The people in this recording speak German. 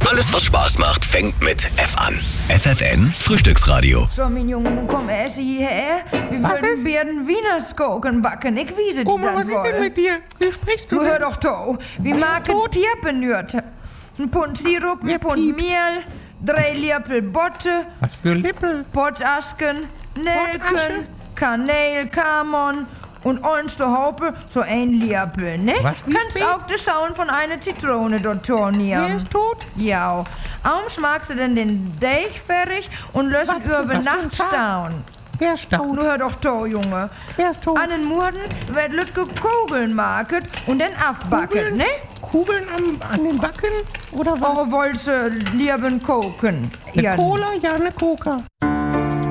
Alles, was Spaß macht, fängt mit F an. FFN Frühstücksradio. So, mein Junge, nun komm erst hierher. Wir würden werden Wienerskoken backen. Ich wiese die Oma, dann was ist denn mit dir? Wie sprichst du Du denn? hör doch to. Wir machen Pierpenürte. Ein Pund Sirup, ein Wer Pund piept? Mehl, 3 Lippel Botte, Was für Lippel? Potasken, Nelken, Potasche? Kanel, Kamon und uns Haupe so ein Lippel, ne? Was, wie Kannst spät? auch die Schauen von einer Zitrone dort tornieren. Wer ist tot? Ja. Aums magst du denn den Deich fertig und lösen Was über für ein Nacht Tag? stauen. Wer staunt? Nu hör doch to, Junge. Wer ist tot? An den Murden wird Lütke Kugeln market und dann afbacken, ne? Kugeln an den Backen? Oder was? Eure Wolze lieben koken. Eine Cola, ja, eine Coca.